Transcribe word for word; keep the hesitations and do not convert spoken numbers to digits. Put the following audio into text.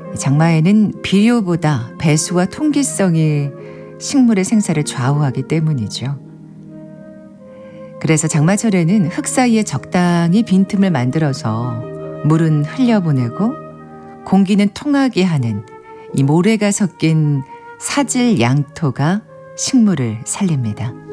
장마에는 비료보다 배수와 통기성이 식물의 생사를 좌우하기 때문이죠. 그래서 장마철에는 흙 사이에 적당히 빈틈을 만들어서 물은 흘려보내고 공기는 통하게 하는 이 모래가 섞인 사질 양토가 식물을 살립니다.